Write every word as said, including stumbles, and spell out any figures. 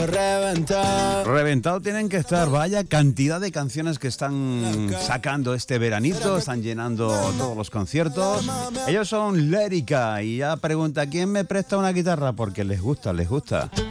reventado. Reventado tienen que estar, vaya cantidad de canciones que están sacando este veranito, están llenando todos los conciertos. Ellos son Lérica y ya pregunta, ¿quién me presta una guitarra? Porque les gusta, les gusta.